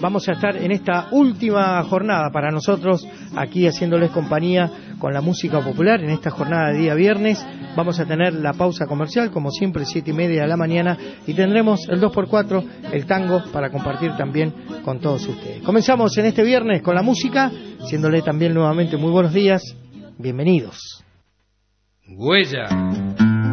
vamos a estar en esta última jornada para nosotros, aquí haciéndoles compañía con la música popular. En esta jornada de día viernes vamos a tener la pausa comercial, como siempre, 7:30 de la mañana, y tendremos el 2x4, el tango, para compartir también con todos ustedes. Comenzamos en este viernes con la música, haciéndole también nuevamente muy buenos días. Bienvenidos. Huella.